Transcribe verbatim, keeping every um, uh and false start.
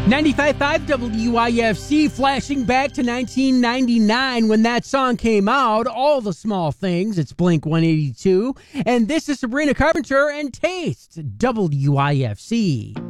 ninety-five point five W I F C, flashing back to nineteen ninety-nine when that song came out. All the Small Things. It's Blink one eighty-two. And this is Sabrina Carpenter and Taste, W I F C.